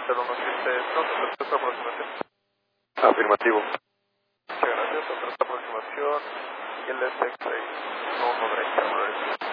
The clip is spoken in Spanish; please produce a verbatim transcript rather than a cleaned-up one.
Hotel uno siete, no, otra aproximación. Afirmativo. Muchas gracias, otra aproximación, y el S seis, no, no derecha,